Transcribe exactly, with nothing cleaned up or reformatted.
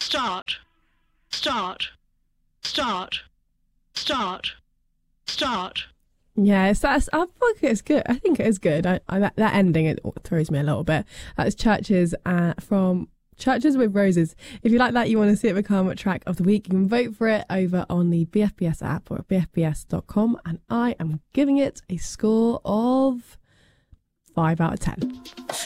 Start. Start. Start. Start. Start. Yes, that's. I think it's good. I think it is good. I, I, that, that ending, it throws me a little bit. That's Churches uh, from Churches with Roses. If you like that, you want to see it become a track of the week, you can vote for it over on the B F B S app or at b f b s dot com. And I am giving it a score of five out of ten.